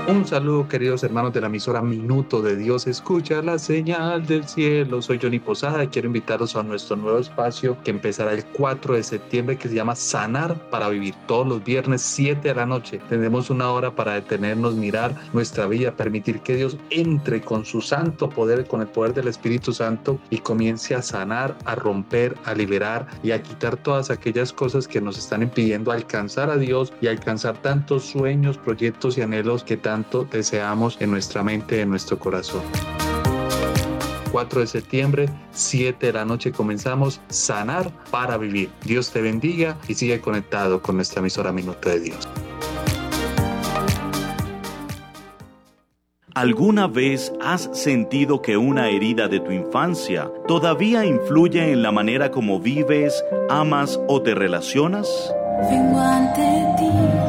Un saludo, queridos hermanos de la emisora Minuto de Dios. Escucha la señal del cielo. Soy Johnny Posada y quiero invitarlos a nuestro nuevo espacio que empezará el 4 de septiembre, que se llama Sanar para Vivir. Todos los viernes 7 de la noche tendremos una hora para detenernos, mirar nuestra vida, permitir que Dios entre con su santo poder, con el poder del Espíritu Santo, y comience a sanar, a romper, a liberar y a quitar todas aquellas cosas que nos están impidiendo alcanzar a Dios y alcanzar tantos sueños, proyectos y anhelos que tanto deseamos en nuestra mente, en nuestro corazón. 4 de septiembre, 7 de la noche, comenzamos Sanar para Vivir. Dios te bendiga y sigue conectado con nuestra emisora Minuto de Dios. ¿Alguna vez has sentido que una herida de tu infancia todavía influye en la manera como vives, amas o te relacionas? Vengo ante ti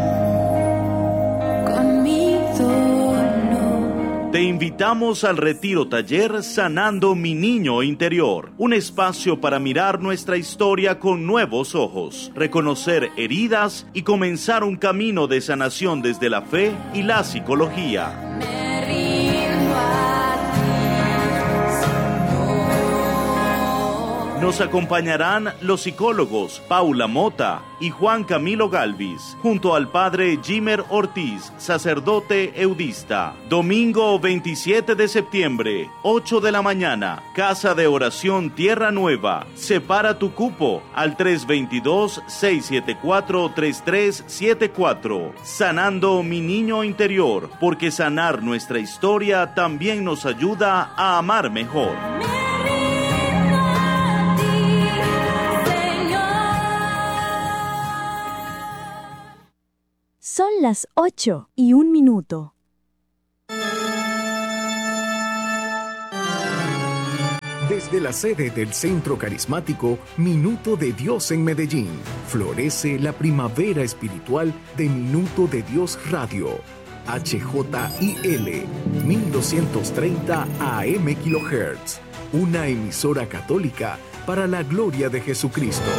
con mi dolor. Te invitamos al retiro taller Sanando mi Niño Interior, un espacio para mirar nuestra historia con nuevos ojos, reconocer heridas y comenzar un camino de sanación desde la fe y la psicología. Nos acompañarán los psicólogos Paula Mota y Juan Camilo Galvis, junto al padre Jimer Ortiz, sacerdote eudista. Domingo 27 de septiembre, 8 de la mañana, Casa de Oración Tierra Nueva. Separa tu cupo al 322-674-3374. Sanando mi niño interior, porque sanar nuestra historia también nos ayuda a amar mejor. Son las 8:01. Desde la sede del Centro Carismático Minuto de Dios en Medellín, florece la primavera espiritual de Minuto de Dios Radio. HJIL 1230 AM kHz, una emisora católica para la gloria de Jesucristo.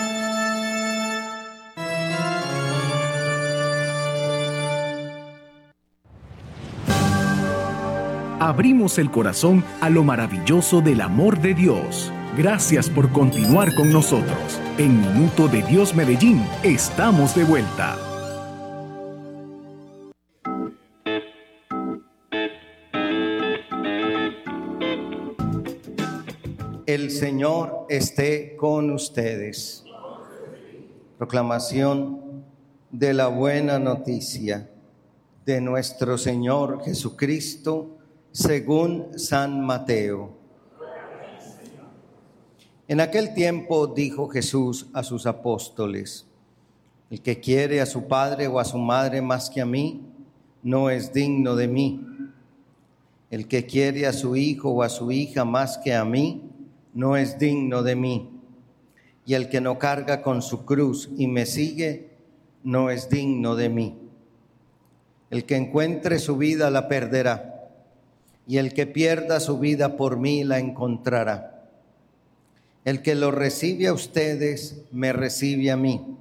Abrimos el corazón a lo maravilloso del amor de Dios. Gracias por continuar con nosotros. En Minuto de Dios Medellín, estamos de vuelta. El Señor esté con ustedes. Proclamación de la buena noticia de nuestro Señor Jesucristo según San Mateo. En aquel tiempo dijo Jesús a sus apóstoles: el que quiere a su padre o a su madre más que a mí, no es digno de mí. El que quiere a su hijo o a su hija más que a mí, no es digno de mí. Y el que no carga con su cruz y me sigue, no es digno de mí. El que encuentre su vida la perderá, y el que pierda su vida por mí la encontrará. El que lo recibe a ustedes, me recibe a mí.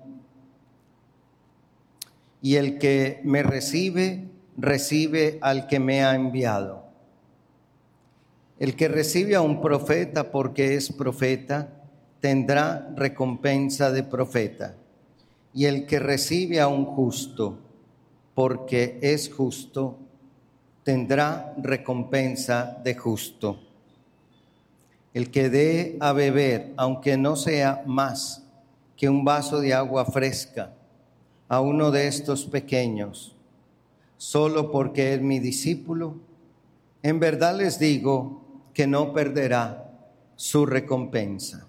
Y el que me recibe, recibe al que me ha enviado. El que recibe a un profeta porque es profeta, tendrá recompensa de profeta. Y el que recibe a un justo porque es justo, tendrá recompensa de justo. El que dé a beber, aunque no sea más que un vaso de agua fresca, a uno de estos pequeños, solo porque es mi discípulo, en verdad les digo que no perderá su recompensa.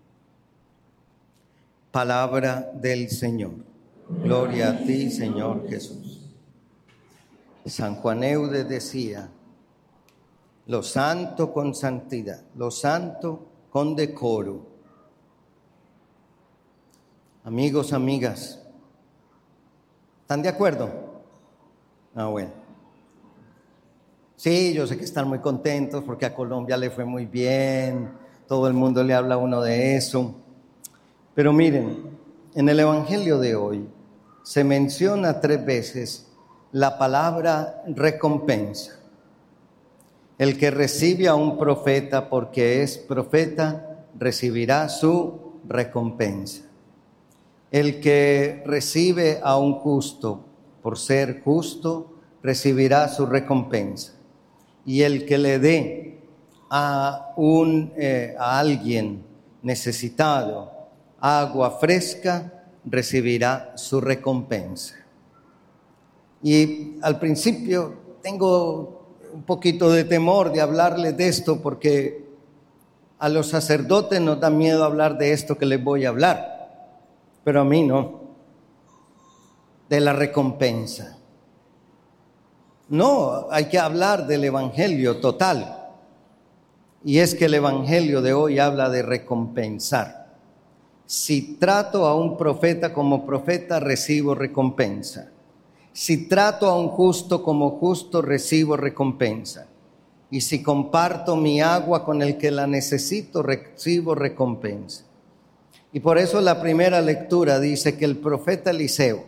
Palabra del Señor. Gloria a ti, Señor Jesús. San Juan Eudes decía: lo santo con santidad, lo santo con decoro. Amigos, amigas, ¿están de acuerdo? Bueno. Sí, yo sé que están muy contentos porque a Colombia le fue muy bien, todo el mundo le habla a uno de eso. Pero miren, en el Evangelio de hoy se menciona 3 veces la palabra recompensa. El que recibe a un profeta porque es profeta, recibirá su recompensa. El que recibe a un justo por ser justo, recibirá su recompensa. Y el que le dé a alguien necesitado agua fresca, recibirá su recompensa. Y al principio tengo un poquito de temor de hablarles de esto, porque a los sacerdotes nos da miedo hablar de esto que les voy a hablar, pero a mí no, de la recompensa. No, hay que hablar del evangelio total, y es que el evangelio de hoy habla de recompensar. Si trato a un profeta como profeta, recibo recompensa. Si trato a un justo como justo, recibo recompensa. Y si comparto mi agua con el que la necesito, recibo recompensa. Y por eso la primera lectura dice que el profeta Eliseo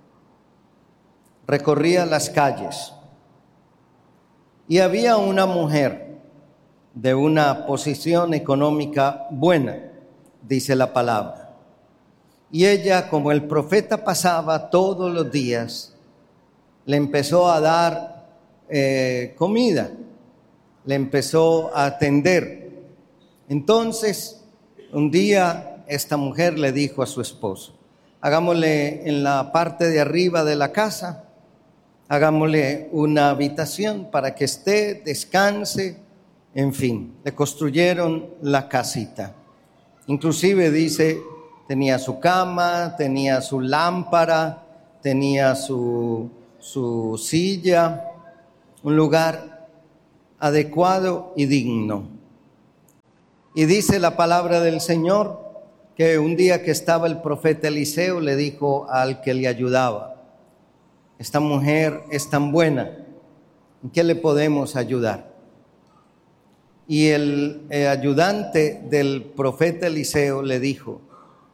recorría las calles y había una mujer de una posición económica buena, dice la palabra. Y ella, como el profeta pasaba todos los días, le empezó a dar comida, le empezó a atender. Entonces, un día esta mujer le dijo a su esposo: hagámosle en la parte de arriba de la casa, hagámosle una habitación para que esté, descanse, en fin. Le construyeron la casita. Inclusive dice, tenía su cama, tenía su lámpara, tenía su silla, un lugar adecuado y digno. Y dice la palabra del Señor que un día que estaba el profeta Eliseo, le dijo al que le ayudaba: esta mujer es tan buena, ¿en qué le podemos ayudar? Y el ayudante del profeta Eliseo le dijo: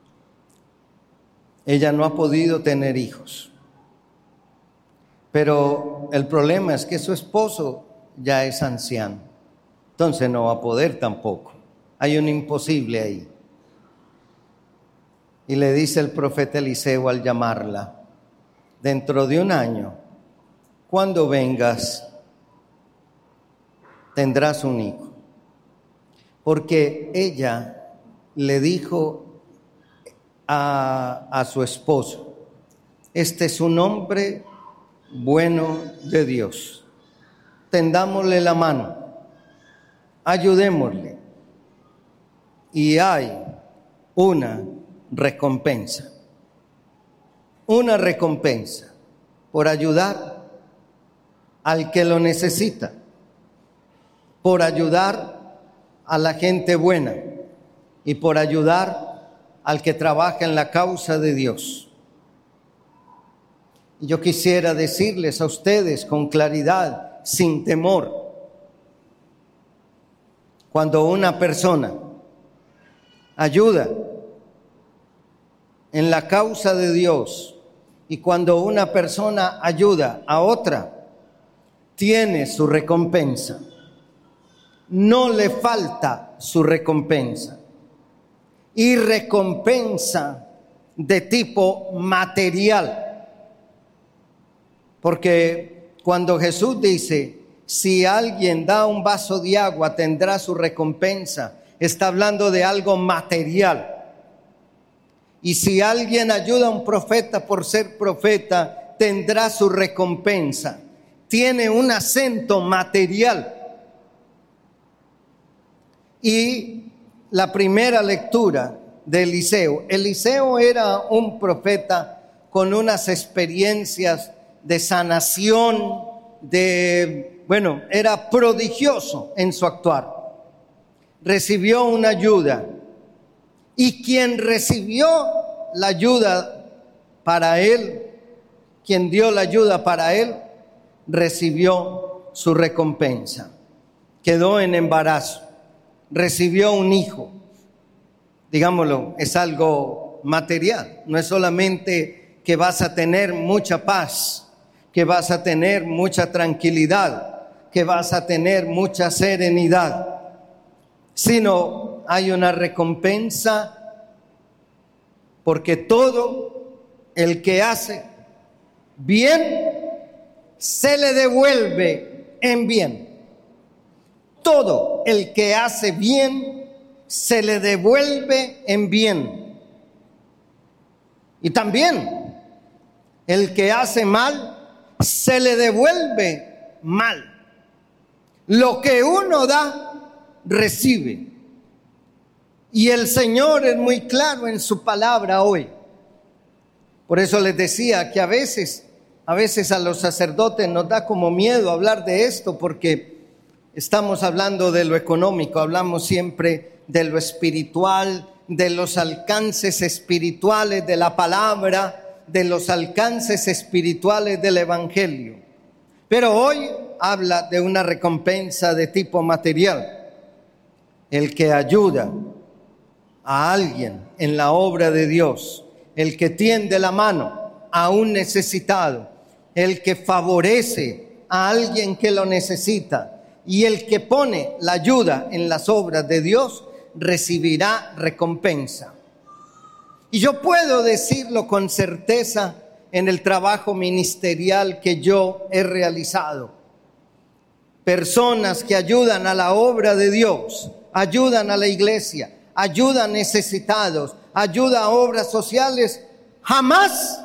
ella no ha podido tener hijos, pero el problema es que su esposo ya es anciano, entonces no va a poder tampoco. Hay un imposible ahí. Y le dice el profeta Eliseo al llamarla: dentro de un año, cuando vengas, tendrás un hijo. Porque ella le dijo a su esposo: este es un hombre bueno de Dios, tendámosle la mano, ayudémosle, y hay una recompensa por ayudar al que lo necesita, por ayudar a la gente buena y por ayudar al que trabaja en la causa de Dios. Y yo quisiera decirles a ustedes con claridad, sin temor: cuando una persona ayuda en la causa de Dios y cuando una persona ayuda a otra, tiene su recompensa. No le falta su recompensa. Y recompensa de tipo material. Porque cuando Jesús dice: si alguien da un vaso de agua, tendrá su recompensa, está hablando de algo material. Y si alguien ayuda a un profeta por ser profeta, tendrá su recompensa. Tiene un acento material. Y la primera lectura de Eliseo. Eliseo era un profeta con unas experiencias de sanación, era prodigioso en su actuar. Recibió una ayuda. Y quien recibió la ayuda para él, quien dio la ayuda para él, recibió su recompensa. Quedó en embarazo. Recibió un hijo. Digámoslo, es algo material. No es solamente que vas a tener mucha paz, que vas a tener mucha tranquilidad, que vas a tener mucha serenidad, sino hay una recompensa, porque todo el que hace bien se le devuelve en bien. Todo el que hace bien se le devuelve en bien. Y también el que hace mal se le devuelve mal. Lo que uno da, recibe. Y el Señor es muy claro en su palabra hoy. Por eso les decía que a veces a los sacerdotes nos da como miedo hablar de esto, porque estamos hablando de lo económico, hablamos siempre de lo espiritual, de los alcances espirituales de la palabra, de los alcances espirituales del Evangelio. Pero hoy habla de una recompensa de tipo material. El que ayuda a alguien en la obra de Dios, el que tiende la mano a un necesitado, el que favorece a alguien que lo necesita y el que pone la ayuda en las obras de Dios, recibirá recompensa. Y yo puedo decirlo con certeza en el trabajo ministerial que yo he realizado. Personas que ayudan a la obra de Dios, ayudan a la iglesia, ayudan a necesitados, ayudan a obras sociales, jamás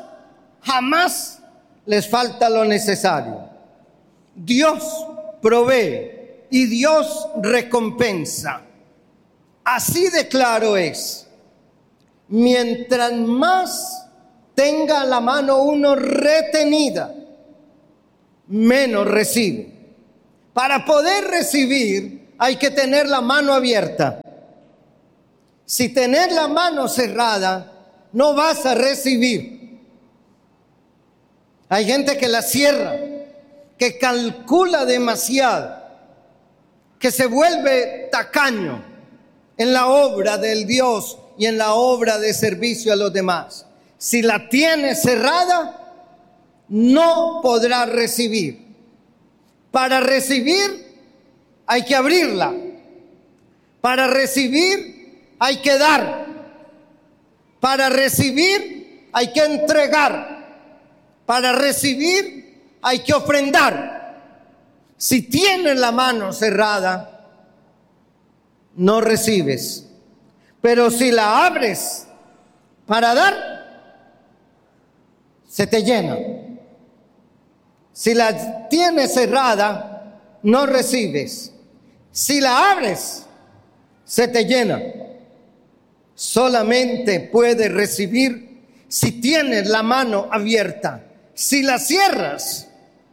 les falta lo necesario. Dios provee y Dios recompensa. Así de claro es. Mientras más tenga la mano uno retenida, menos recibe. Para poder recibir hay que tener la mano abierta. Si tenés la mano cerrada, no vas a recibir. Hay gente que la cierra, que calcula demasiado, que se vuelve tacaño en la obra del Dios y en la obra de servicio a los demás. Si la tiene cerrada, no podrá recibir. Para recibir hay que abrirla. Para recibir hay que dar. Para recibir hay que entregar. Para recibir hay que ofrendar. Si tienes la mano cerrada, no recibes. Pero si la abres para dar, se te llena. Si la tienes cerrada, no recibes. Si la abres, se te llena. Solamente puedes recibir si tienes la mano abierta. Si la cierras,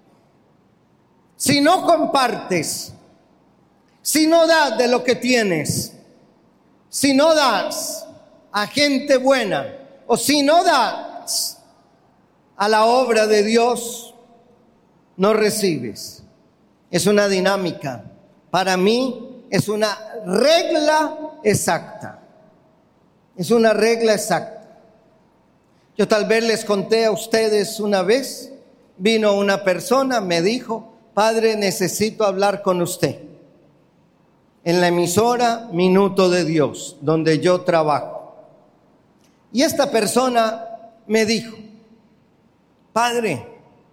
si no compartes, si no das de lo que tienes, si no das a gente buena, o si no das a la obra de Dios, no recibes. Es una dinámica. Para mí es una regla exacta. Es una regla exacta. Yo tal vez les conté a ustedes una vez, vino una persona, me dijo: padre, necesito hablar con usted. En la emisora Minuto de Dios, donde yo trabajo. Y esta persona me dijo: padre,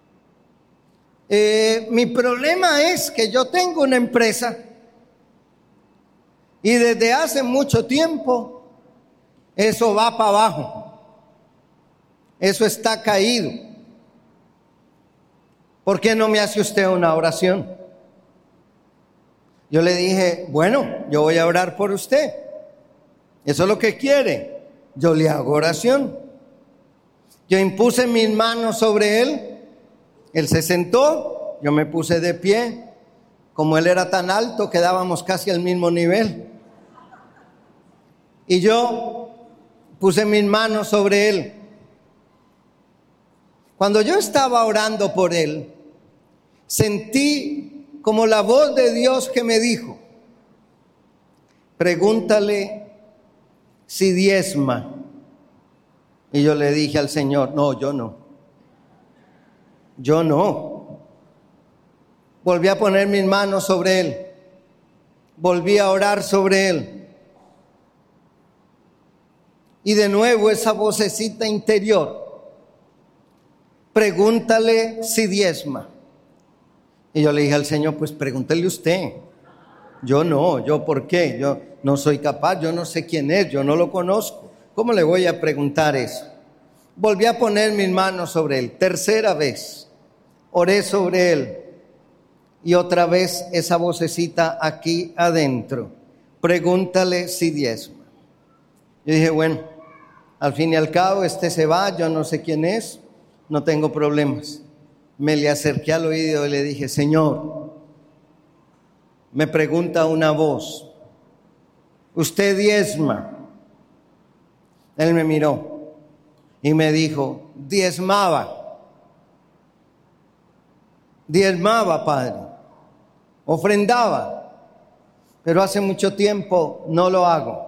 mi problema es que yo tengo una empresa y desde hace mucho tiempo eso va para abajo. Eso está caído. ¿Por qué no me hace usted una oración? Yo le dije: bueno, yo voy a orar por usted. Eso es lo que quiere. Yo le hago oración. Yo impuse mis manos sobre él. Él se sentó, yo me puse de pie. Como él era tan alto, quedábamos casi al mismo nivel. Y yo puse mis manos sobre él. Cuando yo estaba orando por él, sentí como la voz de Dios que me dijo: pregúntale si diezma. Y yo le dije al Señor: no, yo no. Yo no. Volví a poner mis manos sobre él. Volví a orar sobre él. Y de nuevo esa vocecita interior: pregúntale si diezma. Y yo le dije al Señor: pues pregúntele usted. Yo no, ¿yo por qué? Yo no soy capaz, yo no sé quién es, yo no lo conozco. ¿Cómo le voy a preguntar eso? Volví a poner mis manos sobre él. Tercera vez, oré sobre él. Y otra vez esa vocecita aquí adentro: pregúntale si diezma. Yo dije: bueno, al fin y al cabo este se va, yo no sé quién es, no tengo problemas. Me le acerqué al oído y le dije: Señor, me pregunta una voz, ¿usted diezma? Él me miró y me dijo: diezmaba, Padre, ofrendaba, pero hace mucho tiempo no lo hago.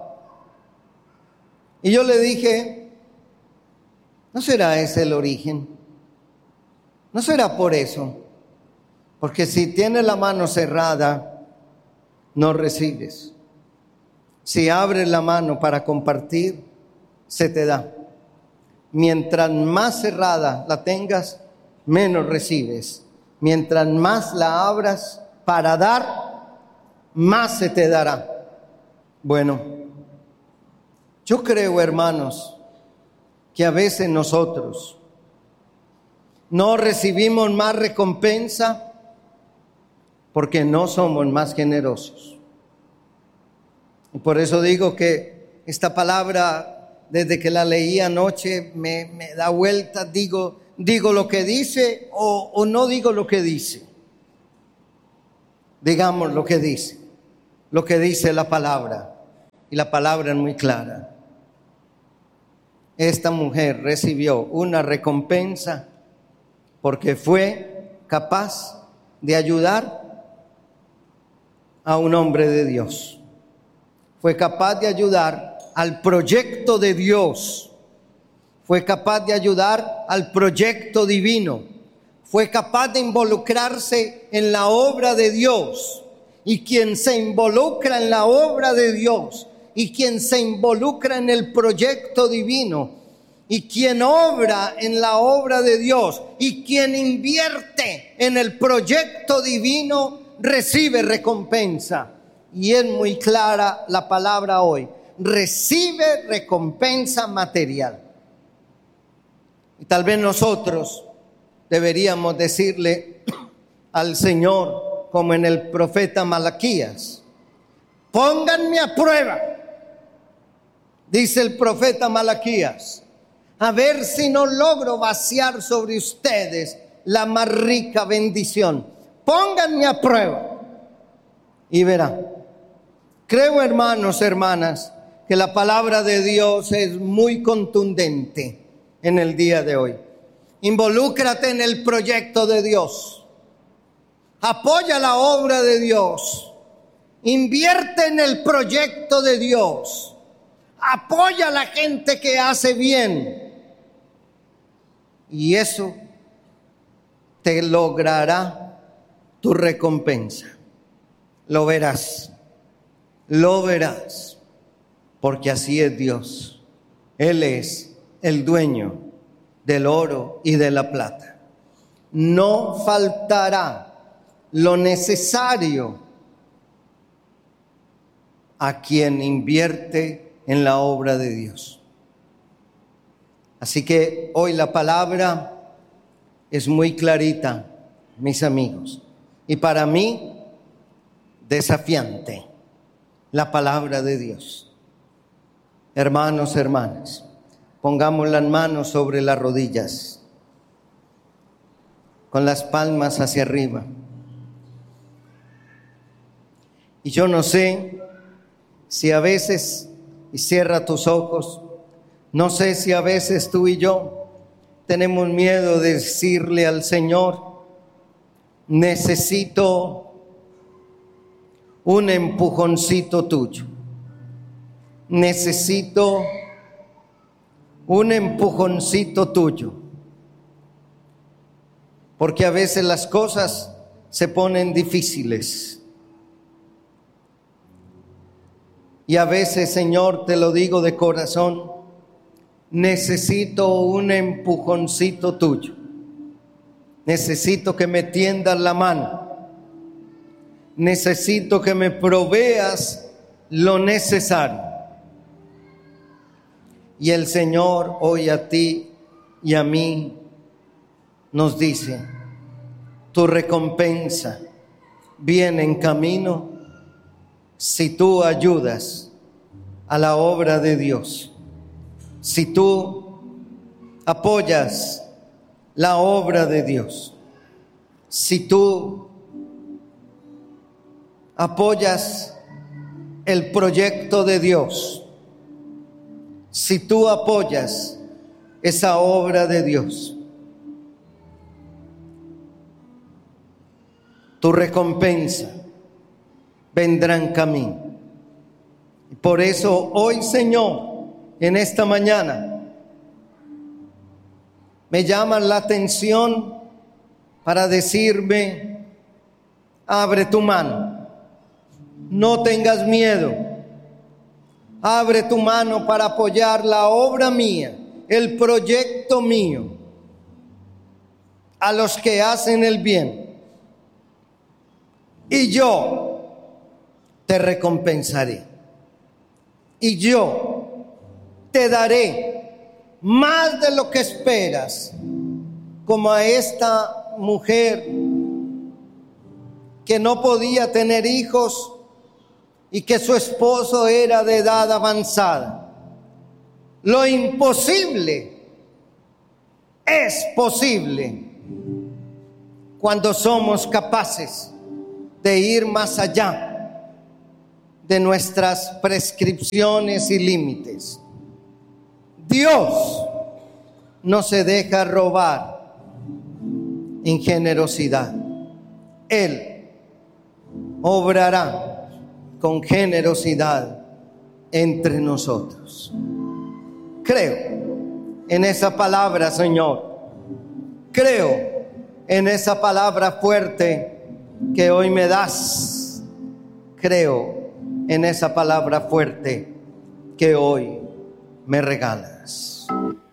Y yo le dije: ¿no será ese el origen? ¿No será por eso? Porque si tienes la mano cerrada, no recibes. Si abres la mano para compartir, se te da. Mientras más cerrada la tengas, menos recibes. Mientras más la abras para dar, más se te dará. Bueno, yo creo, hermanos, que a veces nosotros no recibimos más recompensa porque no somos más generosos. Y por eso digo que esta palabra, desde que la leí anoche, me da vuelta. Digo lo que dice o no digo lo que dice. Digamos lo que dice la palabra. Y la palabra es muy clara. Esta mujer recibió una recompensa porque fue capaz de ayudar a un hombre de Dios. Fue capaz de ayudar al proyecto de Dios. Fue capaz de ayudar al proyecto divino. Fue capaz de involucrarse en la obra de Dios. Y quien se involucra en la obra de Dios, y quien se involucra en el proyecto divino, y quien obra en la obra de Dios, y quien invierte en el proyecto divino, recibe recompensa. Y es muy clara la palabra hoy: recibe recompensa material. Y tal vez nosotros deberíamos decirle al Señor, como en el profeta Malaquías: pónganme a prueba, dice el profeta Malaquías, a ver si no logro vaciar sobre ustedes la más rica bendición. Pónganme a prueba y verán. Creo, hermanos, hermanas, que la palabra de Dios es muy contundente en el día de hoy. Involúcrate en el proyecto de Dios. Apoya la obra de Dios. Invierte en el proyecto de Dios. Apoya a la gente que hace bien. Y eso te logrará tu recompensa. Lo verás. Lo verás. Porque así es Dios. Él es el dueño del oro y de la plata. No faltará lo necesario a quien invierte en la obra de Dios. Así que hoy la palabra es muy clarita, mis amigos, y para mí desafiante, la palabra de Dios. Hermanos, hermanas, pongamos las manos sobre las rodillas, con las palmas hacia arriba. Y yo no sé si a veces, y cierra tus ojos, no sé si a veces tú y yo tenemos miedo de decirle al Señor: necesito un empujoncito tuyo. Necesito un empujoncito tuyo. porque a veces las cosas se ponen difíciles. Y a veces, Señor, te lo digo de corazón, necesito un empujoncito tuyo. Necesito que me tiendas la mano. Necesito que me proveas lo necesario. Y el Señor hoy a ti y a mí nos dice: tu recompensa viene en camino si tú ayudas a la obra de Dios, si tú apoyas la obra de Dios, si tú apoyas el proyecto de Dios, si tú apoyas esa obra de Dios, tu recompensa vendrá en camino. Por eso hoy, Señor, en esta mañana, me llaman la atención para decirme: abre tu mano, no tengas miedo, abre tu mano para apoyar la obra mía, el proyecto mío, a los que hacen el bien. Y yo te recompensaré. Y yo te daré más de lo que esperas, como a esta mujer que no podía tener hijos y que su esposo era de edad avanzada. Lo imposible es posible cuando somos capaces de ir más allá de nuestras prescripciones y límites. Dios no se deja robar en generosidad. Él obrará con generosidad entre nosotros. Creo en esa palabra, Señor. Creo en esa palabra fuerte que hoy me das. Creo en esa palabra fuerte que hoy me regalas.